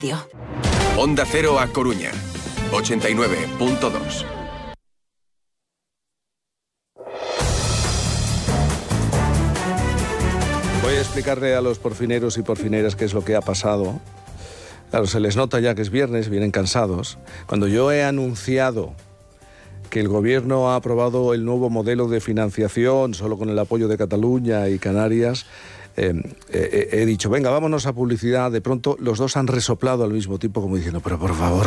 Onda Cero A Coruña, 89.2. Voy a explicarle a los porfineros y porfineras qué es lo que ha pasado. Claro, se les nota ya que es viernes, vienen cansados. Cuando yo he anunciado que el Gobierno ha aprobado el nuevo modelo de financiación, solo con el apoyo de Cataluña y Canarias, he dicho, venga, vámonos a publicidad. De pronto los dos han resoplado al mismo tiempo como diciendo, pero por favor,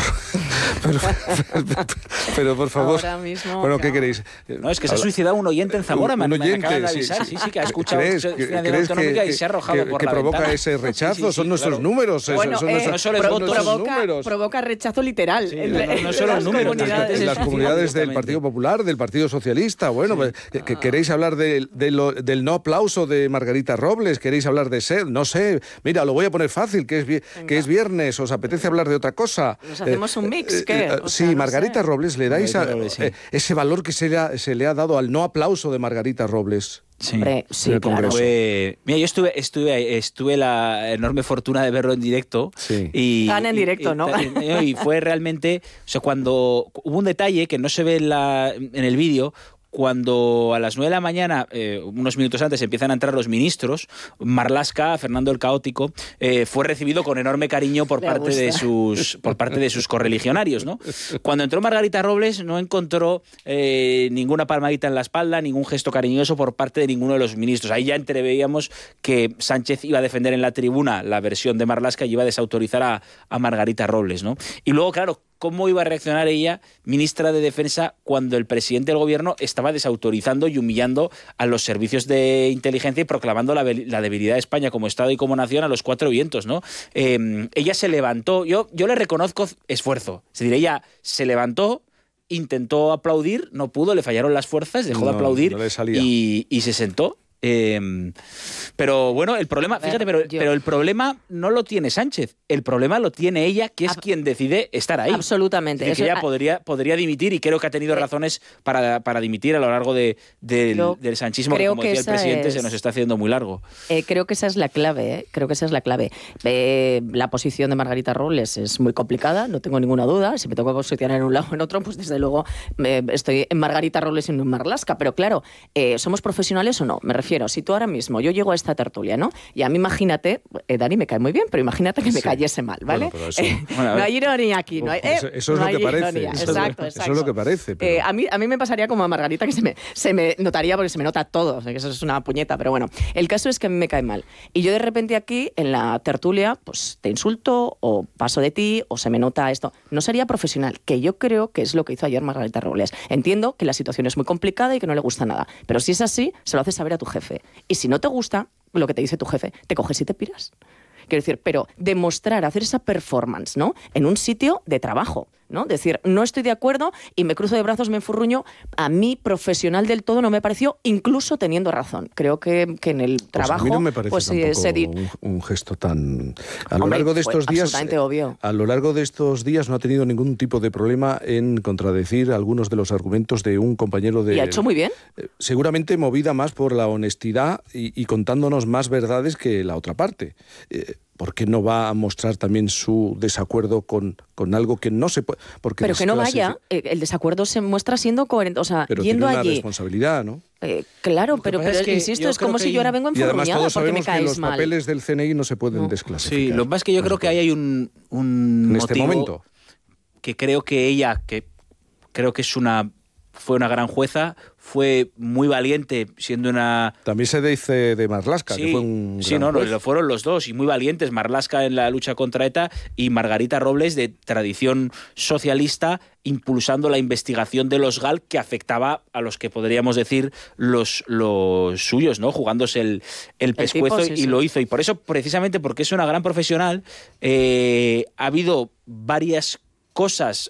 pero por favor. Ahora mismo, bueno, ¿qué queréis? No, es que se ha suicidado un oyente en Zamora, un oyente, me acaba de avisar, sí, que ha escuchado ¿Crees autonómica y se ha arrojado por que la provoca ventana. ese rechazo? Sí, son nuestros claro. números. Bueno, no solo es votos, provoca rechazo literal. Sí, en no solo las números, comunidades. En las comunidades del Partido Popular, del Partido Socialista. Bueno, pues, ¿queréis hablar del no aplauso de Margarita Robles? ¿Queréis hablar de SED? No sé. Mira, lo voy a poner fácil, que es viernes. ¿Os apetece hablar de otra cosa? ¿Nos hacemos un mix? ¿Qué? Sí, no Margarita Robles, ¿le dais ese valor que se le ha dado al no aplauso de Margarita Robles? Sí, hombre, sí, claro. Mira, yo estuve la enorme fortuna de verlo en directo. Sí. Tan en directo, ¿no? Y fue realmente, o sea, cuando hubo un detalle que no se ve en el vídeo. Cuando a las 9 de la mañana, unos minutos antes, empiezan a entrar los ministros, Marlaska, Fernando el Caótico, fue recibido con enorme cariño por parte de sus correligionarios, ¿no? Cuando entró Margarita Robles no encontró ninguna palmadita en la espalda, ningún gesto cariñoso por parte de ninguno de los ministros. Ahí ya entreveíamos que Sánchez iba a defender en la tribuna la versión de Marlaska y iba a desautorizar a Margarita Robles, ¿no? Y luego, claro, ¿cómo iba a reaccionar ella, ministra de Defensa, cuando el presidente del gobierno estaba desautorizando y humillando a los servicios de inteligencia y proclamando la debilidad de España como Estado y como nación a los cuatro vientos, ¿no? Ella se levantó, yo le reconozco esfuerzo, es decir, ella se levantó, intentó aplaudir, no pudo, le fallaron las fuerzas, dejó de aplaudir y se sentó. Pero bueno, el problema, fíjate, pero el problema no lo tiene Sánchez, el problema lo tiene ella, que es quien decide estar ahí. Absolutamente. Es decir, que ella podría dimitir, y creo que ha tenido razones para dimitir a lo largo del sanchismo, que como decía el presidente, se nos está haciendo muy largo. Creo que esa es la clave, la posición de Margarita Robles es muy complicada, no tengo ninguna duda. Si me tengo que posicionar en un lado o en otro, pues desde luego estoy en Margarita Robles y no en Marlaska. Pero claro, ¿somos profesionales o no? Me refiero, si tú ahora mismo, yo llego a esta tertulia, ¿no? Y a mí imagínate, Dani me cae muy bien, pero imagínate que me cayese mal, ¿vale? Bueno, no hay ironía aquí, no hay, eso es lo que parece. Exacto. Eso es lo que parece. Pero... a mí me pasaría como a Margarita, que se me notaría, porque se me nota todo, o sea, que eso es una puñeta, pero bueno, el caso es que a mí me cae mal. Y yo de repente aquí, en la tertulia, pues te insulto, o paso de ti, o se me nota esto. No sería profesional, que yo creo que es lo que hizo ayer Margarita Robles. Entiendo que la situación es muy complicada y que no le gusta nada, pero si es así, se lo haces saber a tu jefe. Y si no te gusta lo que te dice tu jefe, te coges y te piras. Quiero decir, pero demostrar, hacer esa performance, ¿no? En un sitio de trabajo, ¿no? Decir, no estoy de acuerdo y me cruzo de brazos, me enfurruño. A mí, profesional del todo, no me pareció, incluso teniendo razón. Creo que en el trabajo... A mí no me parece un gesto tan... A lo largo de estos días... Absolutamente obvio. A lo largo de estos días no ha tenido ningún tipo de problema en contradecir algunos de los argumentos de un compañero de... ¿Y ha hecho muy bien? Seguramente movida más por la honestidad y contándonos más verdades que la otra parte. ¿Por qué no va a mostrar también su desacuerdo con algo que no se puede...? Pero que no vaya, el desacuerdo se muestra siendo coherente, o sea, pero yendo tiene una allí... responsabilidad, ¿no? Claro, pero insisto, es como si yo ahora vengo enfurruñada porque me caes mal. Y además todos sabemos que los papeles del CNI no se pueden desclasificar. Sí, lo que pasa es que yo creo que ahí hay un en motivo este momento. Que creo que ella, fue una gran jueza, fue muy valiente siendo una... También se dice de Marlaska, que fue un gran juez. Lo fueron los dos, y muy valientes, Marlaska en la lucha contra ETA y Margarita Robles, de tradición socialista, impulsando la investigación de los GAL, que afectaba a los que podríamos decir los suyos, ¿no? Jugándose el pescuezo, tipo, sí. Lo hizo. Y por eso, precisamente porque es una gran profesional, ha habido varias cosas,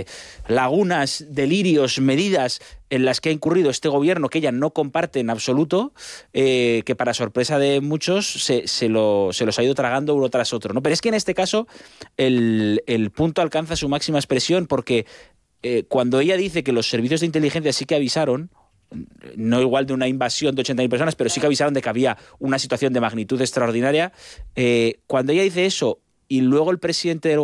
lagunas, delirios, medidas en las que ha incurrido este gobierno que ella no comparte en absoluto, que para sorpresa de muchos se los ha ido tragando uno tras otro, ¿no? Pero es que en este caso el punto alcanza su máxima expresión, porque cuando ella dice que los servicios de inteligencia sí que avisaron, no igual de una invasión de 80.000 personas, pero sí que avisaron de que había una situación de magnitud extraordinaria, cuando ella dice eso, y luego el presidente del